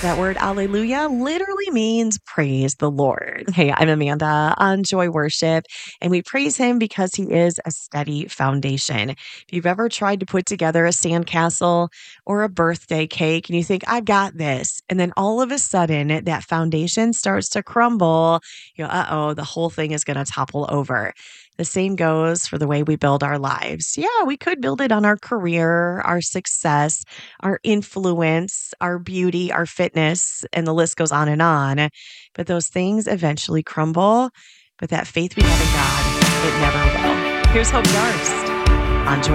That word alleluia literally means praise the Lord. Hey, I'm Amanda on Joy Worship, and we praise him because he is a steady foundation. If you've ever tried to put together a sandcastle or a birthday cake and you think, I've got this, and then all of a sudden that foundation starts to crumble, uh-oh, the whole thing is going to topple over. The same goes for the way we build our lives. Yeah, we could build it on our career, our success, our influence, our beauty, our fitness, and the list goes on and on. But those things eventually crumble. But that faith we have in God, it never will. Here's Hope Darst on Joy.